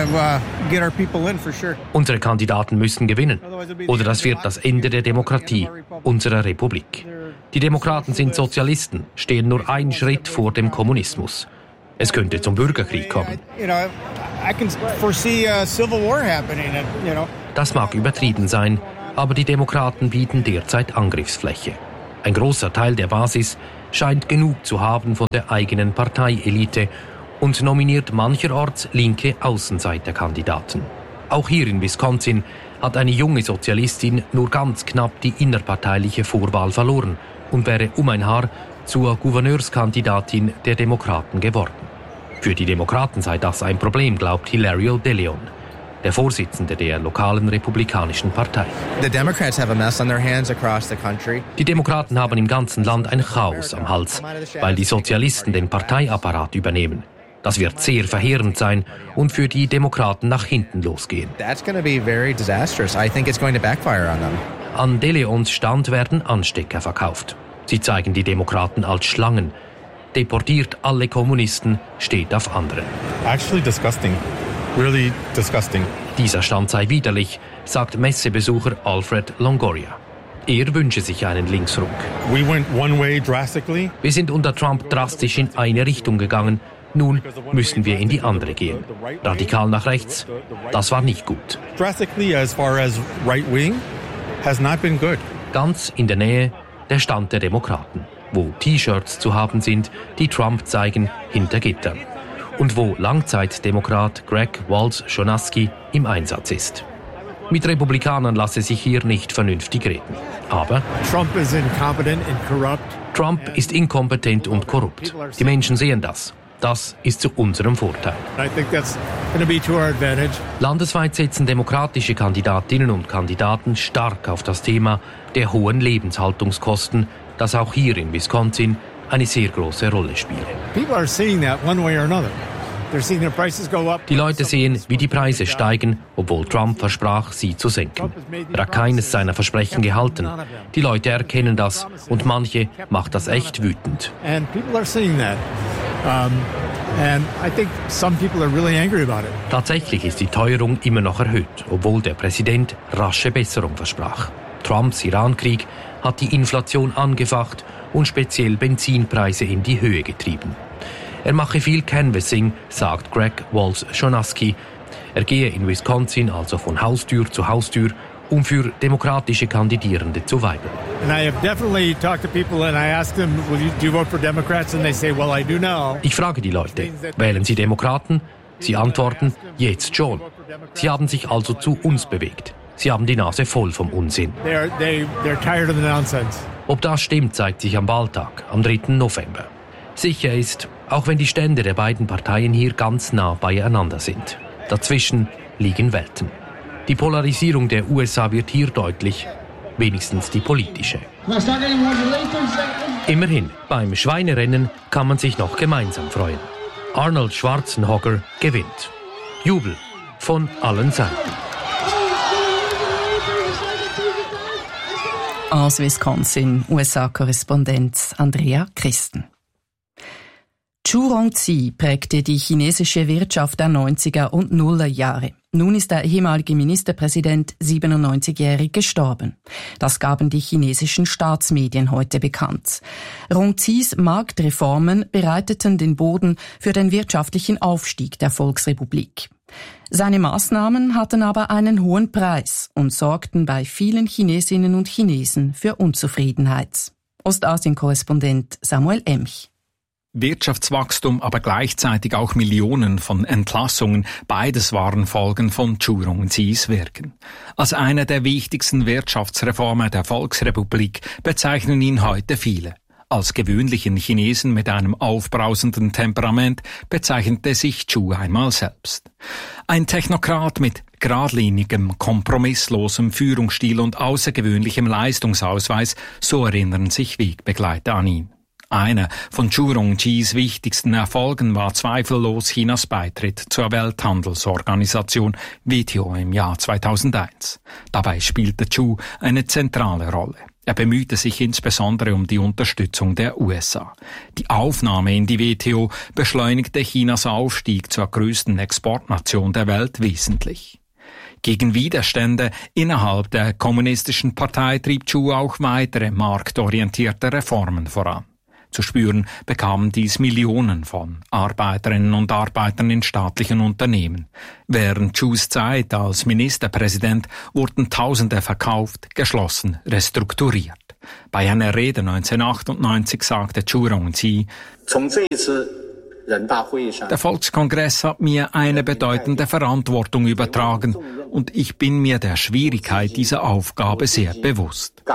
Unsere Kandidaten müssen gewinnen, oder das wird das Ende der Demokratie, unserer Republik. Die Demokraten sind Sozialisten, stehen nur einen Schritt vor dem Kommunismus. Es könnte zum Bürgerkrieg kommen. Das mag übertrieben sein, aber die Demokraten bieten derzeit Angriffsfläche. Ein großer Teil der Basis scheint genug zu haben von der eigenen Parteielite und nominiert mancherorts linke Außenseiterkandidaten. Auch hier in Wisconsin hat eine junge Sozialistin nur ganz knapp die innerparteiliche Vorwahl verloren und wäre um ein Haar zur Gouverneurskandidatin der Demokraten geworden. Für die Demokraten sei das ein Problem, glaubt Hilario De Leon, der Vorsitzende der lokalen republikanischen Partei. Die Demokraten haben im ganzen Land ein Chaos am Hals, weil die Sozialisten den Parteiapparat übernehmen. Das wird sehr verheerend sein und für die Demokraten nach hinten losgehen. An De Leons Stand werden Anstecker verkauft. Sie zeigen die Demokraten als Schlangen. Deportiert alle Kommunisten, steht auf anderen. Actually disgusting. Really disgusting. Dieser Stand sei widerlich, sagt Messebesucher Alfred Longoria. Er wünsche sich einen Linksruck. We went one way drastically. Wir sind unter Trump drastisch in eine Richtung gegangen. Nun müssen wir in die andere gehen. Radikal nach rechts, das war nicht gut. Drastically as far as right wing has not been good. Ganz in der Nähe der Stand der Demokraten, wo T-Shirts zu haben sind, die Trump zeigen, hinter Gittern. Und wo Langzeitdemokrat Greg Walsh-Schonasky im Einsatz ist. Mit Republikanern lasse sich hier nicht vernünftig reden. Aber Trump ist inkompetent und korrupt. Die Menschen sehen das. Das ist zu unserem Vorteil. Landesweit setzen demokratische Kandidatinnen und Kandidaten stark auf das Thema der hohen Lebenshaltungskosten, das auch hier in Wisconsin eine sehr große Rolle spielt. Die Leute sehen, wie die Preise steigen, obwohl Trump versprach, sie zu senken. Er hat keines seiner Versprechen gehalten. Die Leute erkennen das und manche macht das echt wütend. Tatsächlich ist die Teuerung immer noch erhöht, obwohl der Präsident rasche Besserung versprach. Trumps Irankrieg hat die Inflation angefacht und speziell Benzinpreise in die Höhe getrieben. Er mache viel Canvassing, sagt Greg Walsh-Schonasky. Er gehe in Wisconsin also von Haustür zu Haustür, um für demokratische Kandidierende zu weibeln. Ich frage die Leute, wählen Sie Demokraten? Sie antworten, jetzt schon. Sie haben sich also zu uns bewegt. Sie haben die Nase voll vom Unsinn. Ob das stimmt, zeigt sich am Wahltag, am 3. November. Sicher ist, auch wenn die Stände der beiden Parteien hier ganz nah beieinander sind. Dazwischen liegen Welten. Die Polarisierung der USA wird hier deutlich, wenigstens die politische. Immerhin, beim Schweinerennen kann man sich noch gemeinsam freuen. Arnold Schwarzenegger gewinnt. Jubel von allen Seiten. Aus Wisconsin, USA-Korrespondent Andrea Christen. Zhu Rongzi prägte die chinesische Wirtschaft der 90er und Nuller Jahre. Nun ist der ehemalige Ministerpräsident 97-jährig gestorben. Das gaben die chinesischen Staatsmedien heute bekannt. Rongzis Marktreformen bereiteten den Boden für den wirtschaftlichen Aufstieg der Volksrepublik. Seine Maßnahmen hatten aber einen hohen Preis und sorgten bei vielen Chinesinnen und Chinesen für Unzufriedenheit. Ostasien-Korrespondent Samuel Emch. Wirtschaftswachstum, aber gleichzeitig auch Millionen von Entlassungen. Beides waren Folgen von Zhu Rongzis Wirken. Als eine der wichtigsten Wirtschaftsreformen der Volksrepublik bezeichnen ihn heute viele. Als gewöhnlichen Chinesen mit einem aufbrausenden Temperament bezeichnete sich Zhu einmal selbst. Ein Technokrat mit geradlinigem, kompromisslosem Führungsstil und außergewöhnlichem Leistungsausweis, so erinnern sich Wegbegleiter an ihn. Einer von Zhu Rongjis wichtigsten Erfolgen war zweifellos Chinas Beitritt zur Welthandelsorganisation WTO im Jahr 2001. Dabei spielte Zhu eine zentrale Rolle. Er bemühte sich insbesondere um die Unterstützung der USA. Die Aufnahme in die WTO beschleunigte Chinas Aufstieg zur größten Exportnation der Welt wesentlich. Gegen Widerstände innerhalb der kommunistischen Partei trieb Zhu auch weitere marktorientierte Reformen voran. Zu spüren bekamen dies Millionen von Arbeiterinnen und Arbeitern in staatlichen Unternehmen. Während Zhus Zeit als Ministerpräsident wurden Tausende verkauft, geschlossen, restrukturiert. Bei einer Rede 1998 sagte Zhu Rongji: Der Volkskongress hat mir eine bedeutende Verantwortung übertragen und ich bin mir der Schwierigkeit dieser Aufgabe sehr bewusst.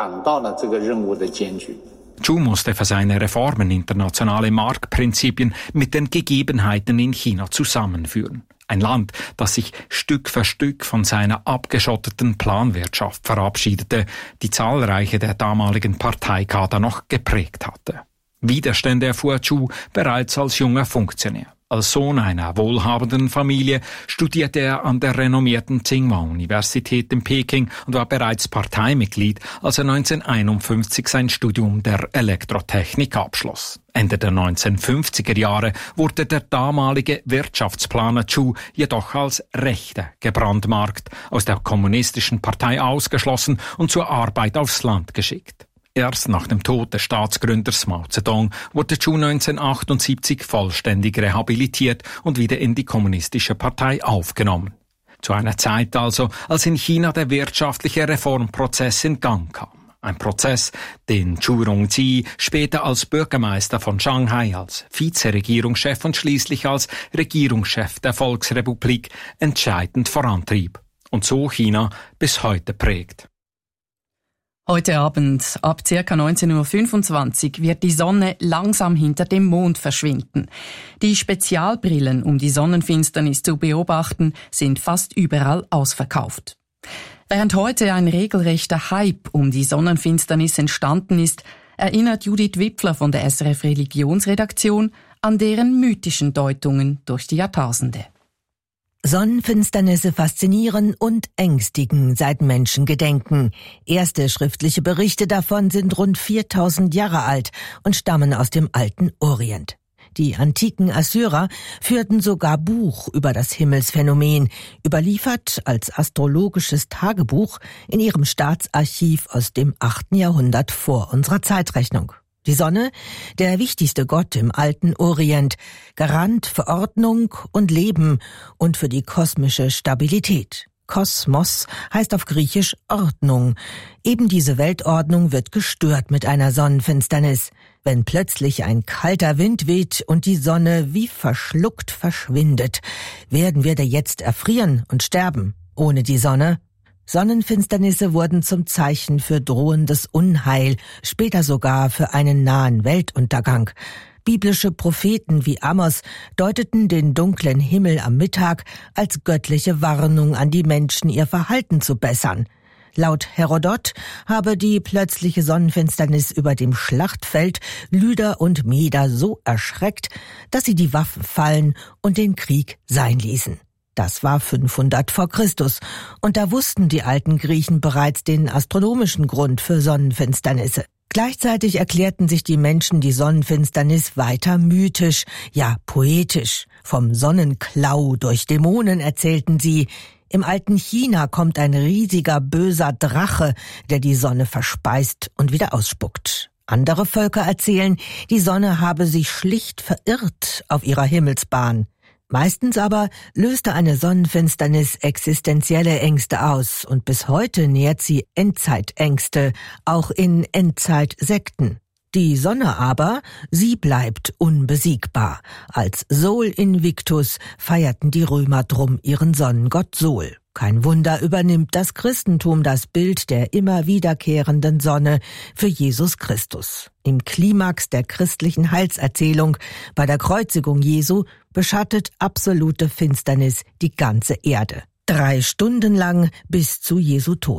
Zhu musste für seine Reformen internationale Marktprinzipien mit den Gegebenheiten in China zusammenführen. Ein Land, das sich Stück für Stück von seiner abgeschotteten Planwirtschaft verabschiedete, die zahlreiche der damaligen Parteikader noch geprägt hatte. Widerstände erfuhr Zhu bereits als junger Funktionär. Als Sohn einer wohlhabenden Familie studierte er an der renommierten Tsinghua-Universität in Peking und war bereits Parteimitglied, als er 1951 sein Studium der Elektrotechnik abschloss. Ende der 1950er Jahre wurde der damalige Wirtschaftsplaner Zhu jedoch als Rechter gebrandmarkt, aus der kommunistischen Partei ausgeschlossen und zur Arbeit aufs Land geschickt. Erst nach dem Tod des Staatsgründers Mao Zedong wurde Zhu 1978 vollständig rehabilitiert und wieder in die kommunistische Partei aufgenommen. Zu einer Zeit also, als in China der wirtschaftliche Reformprozess in Gang kam. Ein Prozess, den Zhu Rongji später als Bürgermeister von Shanghai, als Vizeregierungschef und schließlich als Regierungschef der Volksrepublik entscheidend vorantrieb und so China bis heute prägt. Heute Abend ab ca. 19.25 Uhr wird die Sonne langsam hinter dem Mond verschwinden. Die Spezialbrillen, um die Sonnenfinsternis zu beobachten, sind fast überall ausverkauft. Während heute ein regelrechter Hype um die Sonnenfinsternis entstanden ist, erinnert Judith Wipfler von der SRF Religionsredaktion an deren mythischen Deutungen durch die Jahrtausende. Sonnenfinsternisse faszinieren und ängstigen seit Menschengedenken. Erste schriftliche Berichte davon sind rund 4000 Jahre alt und stammen aus dem alten Orient. Die antiken Assyrer führten sogar Buch über das Himmelsphänomen, überliefert als astrologisches Tagebuch in ihrem Staatsarchiv aus dem 8. Jahrhundert vor unserer Zeitrechnung. Die Sonne, der wichtigste Gott im alten Orient, Garant für Ordnung und Leben und für die kosmische Stabilität. Kosmos heißt auf Griechisch Ordnung. Eben diese Weltordnung wird gestört mit einer Sonnenfinsternis. Wenn plötzlich ein kalter Wind weht und die Sonne wie verschluckt verschwindet, werden wir da jetzt erfrieren und sterben. Ohne die Sonne? Sonnenfinsternisse wurden zum Zeichen für drohendes Unheil, später sogar für einen nahen Weltuntergang. Biblische Propheten wie Amos deuteten den dunklen Himmel am Mittag als göttliche Warnung an die Menschen, ihr Verhalten zu bessern. Laut Herodot habe die plötzliche Sonnenfinsternis über dem Schlachtfeld Lyder und Meder so erschreckt, dass sie die Waffen fallen und den Krieg sein ließen. Das war 500 vor Christus und da wussten die alten Griechen bereits den astronomischen Grund für Sonnenfinsternisse. Gleichzeitig erklärten sich die Menschen die Sonnenfinsternis weiter mythisch, ja poetisch. Vom Sonnenklau durch Dämonen erzählten sie. Im alten China kommt ein riesiger böser Drache, der die Sonne verspeist und wieder ausspuckt. Andere Völker erzählen, die Sonne habe sich schlicht verirrt auf ihrer Himmelsbahn. Meistens aber löste eine Sonnenfinsternis existenzielle Ängste aus und bis heute nährt sie Endzeitängste, auch in Endzeitsekten. Die Sonne aber, sie bleibt unbesiegbar. Als Sol Invictus feierten die Römer drum ihren Sonnengott Sol. Kein Wunder, übernimmt das Christentum das Bild der immer wiederkehrenden Sonne für Jesus Christus. Im Klimax der christlichen Heilserzählung bei der Kreuzigung Jesu beschattet absolute Finsternis die ganze Erde. 3 Stunden lang bis zu Jesu Tod.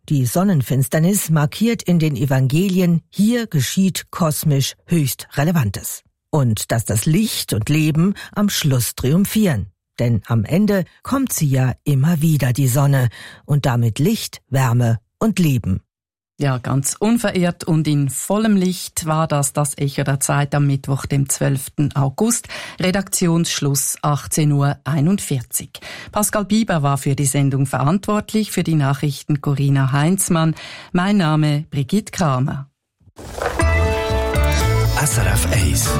Die Sonnenfinsternis markiert in den Evangelien, hier geschieht kosmisch höchst Relevantes. Und dass das Licht und Leben am Schluss triumphieren. Denn am Ende kommt sie ja immer wieder, die Sonne, und damit Licht, Wärme und Leben. Ja, ganz unverirrt und in vollem Licht war das Echo der Zeit am Mittwoch, dem 12. August. Redaktionsschluss 18.41 Uhr. Pascal Bieber war für die Sendung verantwortlich, für die Nachrichten Corinna Heinzmann. Mein Name Brigitte Kramer. SRF 1.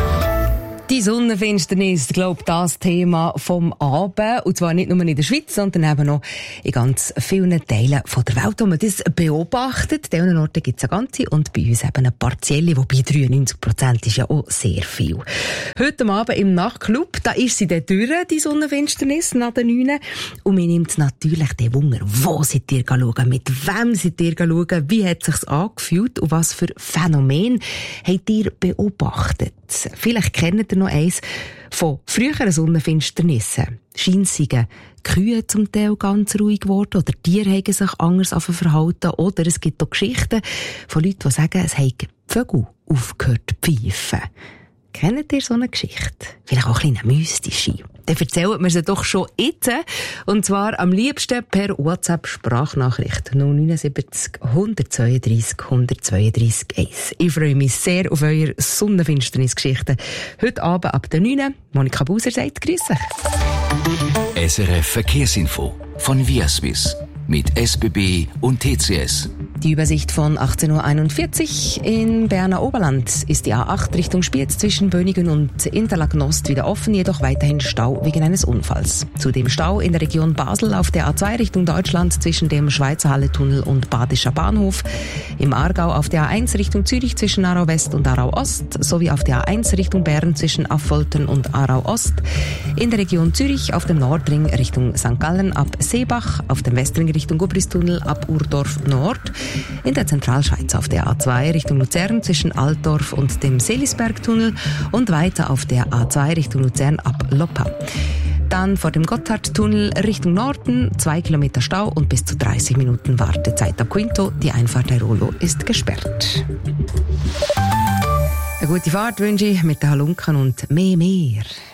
Die Sonnenfinsternis, glaube ich, das Thema vom Abend. Und zwar nicht nur in der Schweiz, sondern eben noch in ganz vielen Teilen der Welt, wo man das beobachtet. An diesen Orten gibt es eine ganze und bei uns eben eine partielle, wobei 93% ist ja auch sehr viel. Heute Abend im Nachtclub, da ist sie dann durch, die Sonnenfinsternis, nach den 9. Und mir nimmt natürlich den Wunder, wo seid ihr schauen, mit wem seid ihr schauen, wie hat es sich angefühlt und was für Phänomen habt ihr beobachtet? Vielleicht kennt ihr noch eins von früheren Sonnenfinsternissen. Scheint seien Kühe zum Teil ganz ruhig geworden oder Tiere haben sich anders verhalten. Oder es gibt auch Geschichten von Leuten, die sagen, es haben Vögel aufgehört zu pfeifen. Kennt ihr so eine Geschichte? Vielleicht auch ein bisschen mystische. Dann erzählt mir sie doch schon jetzt. Und zwar am liebsten per WhatsApp-Sprachnachricht 079 132 132 1. Ich freue mich sehr auf eure Sonnenfinsternis-Geschichten. Heute Abend ab der 9. Monika Buser sagt grüß euch. SRF Verkehrsinfo von Viaswiss mit SBB und TCS. Die Übersicht von 18.41 Uhr. In Berner Oberland ist die A8 Richtung Spiez zwischen Bönigen und Interlaken Ost wieder offen, jedoch weiterhin Stau wegen eines Unfalls. Zudem Stau in der Region Basel auf der A2 Richtung Deutschland zwischen dem Schweizer Halletunnel und Badischer Bahnhof. Im Aargau auf der A1 Richtung Zürich zwischen Aarau West und Aarau Ost sowie auf der A1 Richtung Bern zwischen Affoltern und Aarau Ost. In der Region Zürich auf dem Nordring Richtung St. Gallen ab Seebach, auf dem Westring Richtung Gubristunnel ab Urdorf Nord. In der Zentralschweiz auf der A2 Richtung Luzern zwischen Altdorf und dem Seelisbergtunnel und weiter auf der A2 Richtung Luzern ab Loppa. Dann vor dem Gotthardtunnel Richtung Norden 2 Kilometer Stau und bis zu 30 Minuten Wartezeit ab Quinto. Die Einfahrt der Rollo ist gesperrt. Eine gute Fahrt wünsche ich mit den Halunken und mehr.